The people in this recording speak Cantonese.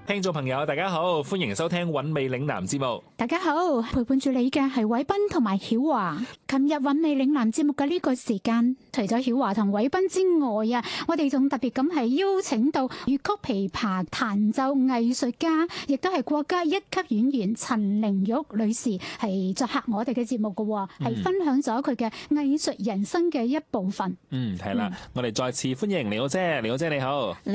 聽眾朋友，大家好，歡迎收聽韻味嶺南節目。 大家好，陪伴住你嘅係偉斌同埋曉華。琴日韻味嶺南節目嘅呢個時間，除咗曉華同偉斌之外啊，我哋仲特別咁係邀請到粵曲琵琶彈奏藝術家，亦都係國家一級演員陳玲玉女士係作客我哋嘅節目嘅，係分享咗佢嘅藝術人生嘅一部分。 係啦，我哋再次歡迎李好姐，李好姐你好。 你